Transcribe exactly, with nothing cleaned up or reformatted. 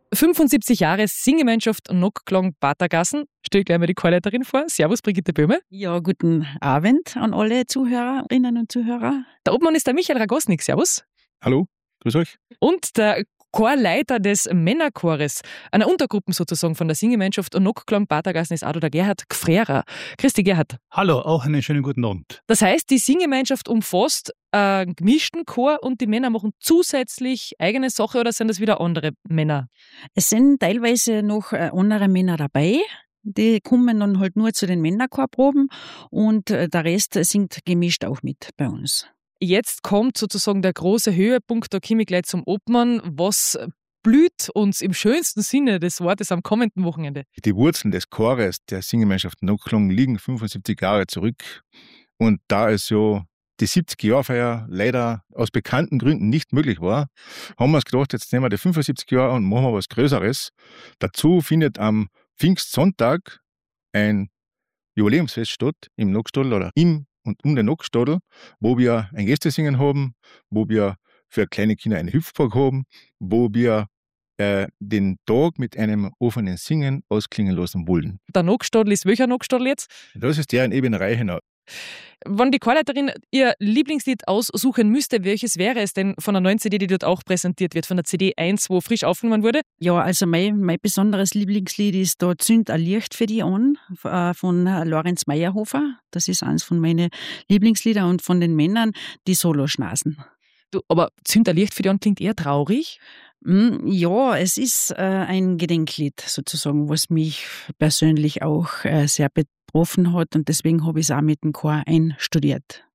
fünfundsiebzig Jahre Singgemeinschaft Nockklong Patergassen. Stell gleich mal die Chorleiterin vor. Servus, Brigitte Böhme. Ja, guten Abend an alle Zuhörerinnen und Zuhörer. Der Obmann ist der Michael Ragosnik. Servus. Hallo, grüß euch. Und der Chorleiter des Männerchores, einer Untergruppe sozusagen von der Singgemeinschaft Nockklong Patergassen, ist auch der Gerhard Gfrera. Christi Gerhard. Hallo, auch einen schönen guten Abend. Das heißt, die Singgemeinschaft umfasst einen gemischten Chor und die Männer machen zusätzlich eigene Sache oder sind das wieder andere Männer? Es sind teilweise noch andere Männer dabei. Die kommen dann halt nur zu den Männerchorproben und der Rest singt gemischt auch mit bei uns. Jetzt kommt sozusagen der große Höhepunkt, da komme ich gleich zum Obmann. Was blüht uns im schönsten Sinne des Wortes am kommenden Wochenende? Die Wurzeln des Chores der Singgemeinschaft Nockklong liegen fünfundsiebzig Jahre zurück. Und da es so die siebzig-Jahr-Feier leider aus bekannten Gründen nicht möglich war, haben wir uns gedacht, jetzt nehmen wir die fünfundsiebzig Jahre und machen wir was Größeres. Dazu findet am Pfingstsonntag ein Jubiläumsfest statt im Nockstadl oder im und um den Nockstadl, wo wir ein Gästesingen haben, wo wir für kleine Kinder einen Hüpfpark haben, wo wir äh, den Tag mit einem offenen Singen ausklingen lassen wollen. Der Nockstadl ist welcher Nockstadl jetzt? Das ist der in Ebenreichenau. Wenn die Chorleiterin ihr Lieblingslied aussuchen müsste, welches wäre es denn von der neuen C D, die dort auch präsentiert wird, von der C D eins, wo frisch aufgenommen wurde? Ja, also mein, mein besonderes Lieblingslied ist da Zünd ein Licht für die an von Lorenz Meyerhofer. Das ist eines von meinen Lieblingslieder und von den Männern die Soloschnasen. Du, aber Zünd ein Licht für die an klingt eher traurig. Ja, es ist äh, ein Gedenklied sozusagen, was mich persönlich auch äh, sehr betroffen hat und deswegen habe ich es auch mit dem Chor einstudiert.